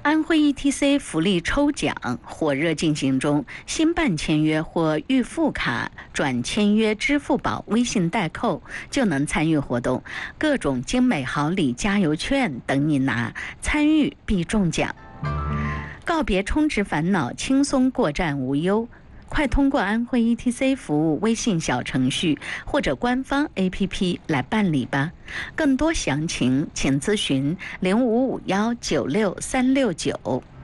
安徽 ETC 福利抽奖火热进行中，新办签约或预付卡转签约支付宝、微信代扣就能参与活动，各种精美好礼、加油券等你拿，参与必中奖。告别充值烦恼，轻松过站无忧。快通过安徽 ETC 服务微信小程序或者官方 APP 来办理吧。更多详情请咨询0551966369。